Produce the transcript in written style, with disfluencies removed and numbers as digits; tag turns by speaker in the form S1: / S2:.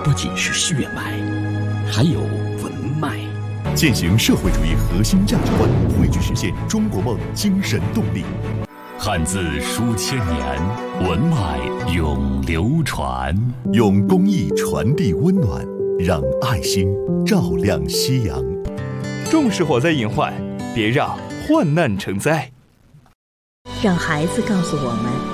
S1: 不仅是血脉，还有文脉。
S2: 践行社会主义核心价值观，汇聚实现中国梦精神动力。
S3: 汉字书千年，文脉永流传。
S2: 用公益传递温暖，让爱心照亮夕阳。
S4: 重视火灾隐患，别让患难成灾。
S5: 让孩子告诉我们